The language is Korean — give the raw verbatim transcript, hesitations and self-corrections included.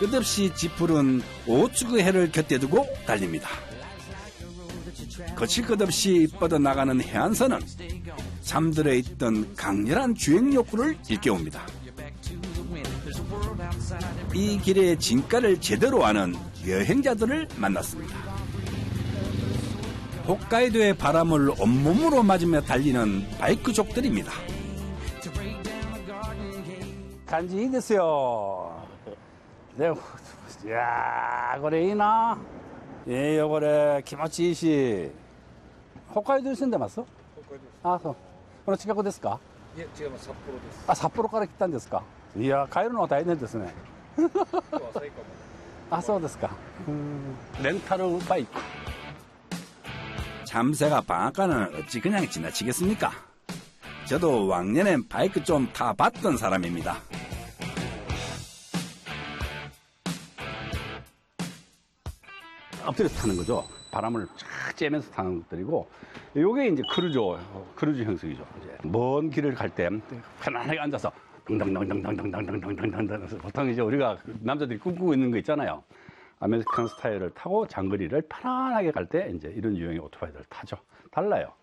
끝없이 짙푸른 오츠그 해를 곁에 두고 달립니다. 거칠 것 없이 뻗어나가는 해안선은 잠들어 있던 강렬한 주행 욕구를 일깨웁니다. 이 길의 진가를 제대로 아는 여행자들을 만났습니다. 홋카이도의 바람을 온몸으로 맞으며 달리는 바이크족들입니다. 간지 됐어요. 네, 야, 그래이나. 예, 요거래 기마치시. 홋카이도 있는데 맞어? 홋카이도. 아, 소. 오늘 치카고ですか? 예, 지금 삿포로です. 아, 삿포로から来たんですか? 이야, 가이로는大変ですね. 아, そうですか. 음, 렌타ル바이크. 참새가 방앗간을 어찌 그냥 지나치겠습니까? 저도 왕년엔 바이크 좀 타봤던 사람입니다. 엎드려서 타는 거죠. 바람을 쫙 쬐면서 타는 것들이고, 요게 이제 크루즈, 크루즈 형식이죠. 이제 먼 길을 갈 때 편안하게 앉아서 덩덩덩덩덩덩덩덩덩덩덩 보통 이제 우리가 남자들이 꿈꾸고 있는 거 있잖아요. 아메리칸 스타일을 타고 장거리를 편안하게 갈 때 이제 이런 유형의 오토바이들을 타죠. 달라요.